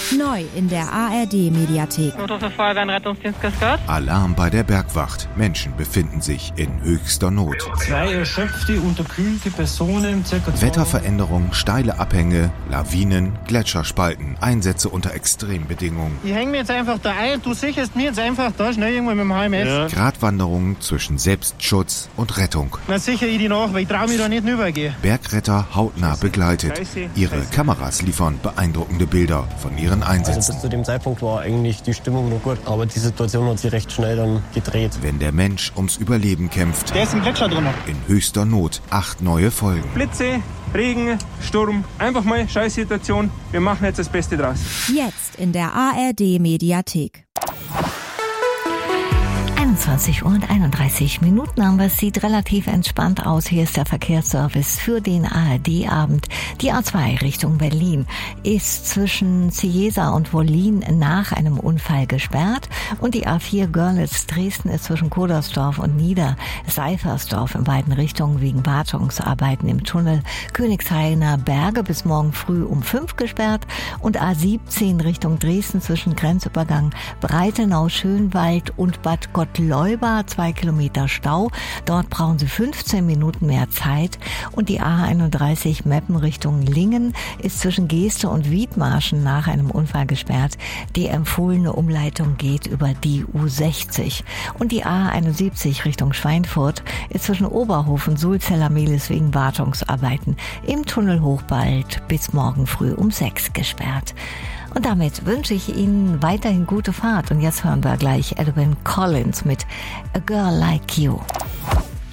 Neu in der ARD-Mediathek. Notruf Feuerwehr und Rettungsdienst Kaskad. Alarm bei der Bergwacht. Menschen befinden sich in höchster Not. 2 erschöpfte, unterkühlte Personen, circa Wetterveränderung, steile Abhänge, Lawinen, Gletscherspalten, Einsätze unter Extrembedingungen. Ich hänge mir jetzt einfach da ein, du sicherst mir jetzt einfach da schnell irgendwo mit dem HMS. Ja. Gratwanderungen zwischen Selbstschutz und Rettung. Na sicher ich die nach, weil ich traue mich da nicht rübergehen. Bergretter hautnah begleitet. Ihre Kameras liefern beeindruckende Bilder von ihren Also Einsätzen. bis zu dem Zeitpunkt war eigentlich die Stimmung noch gut, aber die Situation hat sich recht schnell dann gedreht. Wenn der Mensch ums Überleben kämpft, Der ist im Gletscher drin. in höchster Not, 8 neue Folgen. Blitze, Regen, Sturm, einfach mal Scheißsituation. Wir machen jetzt das Beste draus. Jetzt in der ARD-Mediathek. 21:31 haben wir. Es sieht relativ entspannt aus. Hier ist der Verkehrsservice für den ARD-Abend. Die A2 Richtung Berlin ist zwischen Cieza und Wollin nach einem Unfall gesperrt. Und die A4 Görlitz-Dresden ist zwischen Kodersdorf und Niederseifersdorf in beiden Richtungen wegen Wartungsarbeiten im Tunnel Königshainer Berge bis morgen früh um 5 gesperrt. Und A17 Richtung Dresden zwischen Grenzübergang Breitenau-Schönwald und Bad Gottleuba, 2 Kilometer Stau. Dort brauchen Sie 15 Minuten mehr Zeit. Und die A31 Meppen Richtung Lingen ist zwischen Geeste und Wiedmarschen nach einem Unfall gesperrt. Die empfohlene Umleitung geht über die U60. Und die A71 Richtung Schweinfurt ist zwischen Oberhof und Sulzeller-Mehlis wegen Wartungsarbeiten im Tunnel Hochwald bis morgen früh um 6 gesperrt. Und damit wünsche ich Ihnen weiterhin gute Fahrt. Und jetzt hören wir gleich Edwin Collins mit A Girl Like You.